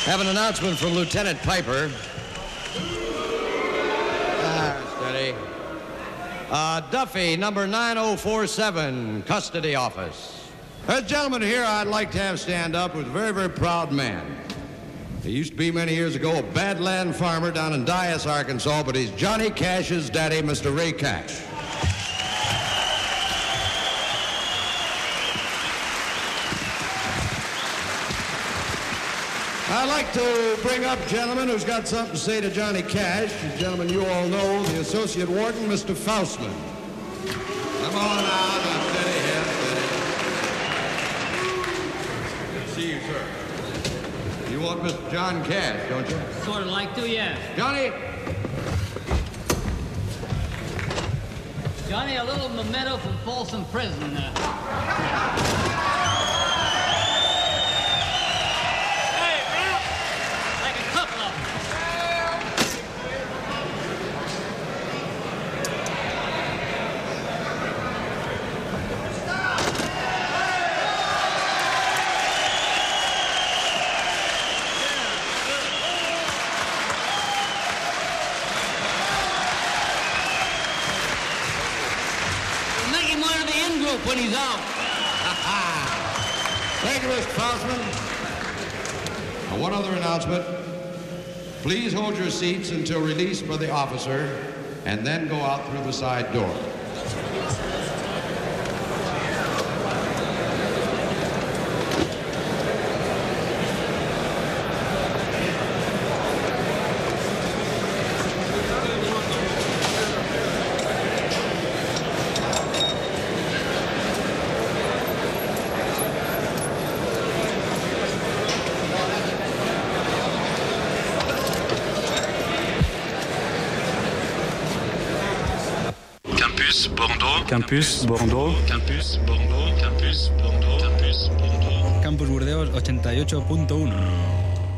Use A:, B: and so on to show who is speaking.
A: Have an announcement from Lieutenant Piper. Steady. Duffy, number 9047, custody office.
B: There's a gentleman here I'd like to have stand up who's a very, very proud man. He used to be many years ago a badland farmer down in Dyess, Arkansas, but he's Johnny Cash's daddy, Mr. Ray Cash. I'd like to bring up a gentleman who's got something to say to Johnny Cash. The gentleman you all know, the Associate Warden, Mr. Faustman. Come on out, now, steady here, steady. Good to see you, sir. You want Mr. John Cash, don't you?
C: Sort of like to, yeah.
B: Johnny!
C: Johnny, a little memento from Folsom Prison. When he's out.
B: Thank you, Mr. Faustman. Now, one other announcement. Please hold your seats until released by the officer and then go out through the side door.
D: Campus Bordeaux. Campus Bordeaux. Campus Bordeaux. Campus Bordeaux.
E: Campus Burdeos 88.1.